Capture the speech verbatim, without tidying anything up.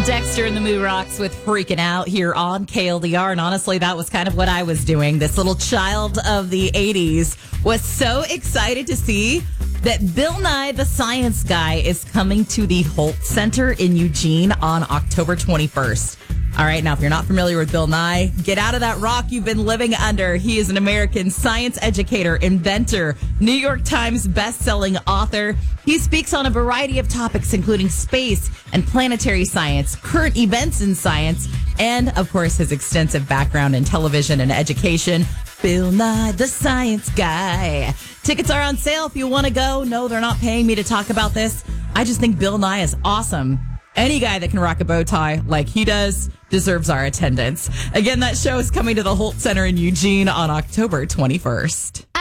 Dexter and the Moo Rocks with Freaking Out here on K L D R. And honestly, that was kind of what I was doing. This little child of the eighties was so excited to see that Bill Nye, the Science Guy, is coming to the Holt Center in Eugene on October twenty-first. All right, now, if you're not familiar with Bill Nye, get out of that rock you've been living under. He is an American science educator, inventor, New York Times best-selling author. He speaks on a variety of topics, including space and planetary science, current events in science, and, of course, his extensive background in television and education. Bill Nye, the Science Guy. Tickets are on sale if you want to go. No, they're not paying me to talk about this. I just think Bill Nye is awesome. Any guy that can rock a bow tie like he does deserves our attendance. Again, that show is coming to the Holt Center in Eugene on October twenty-first.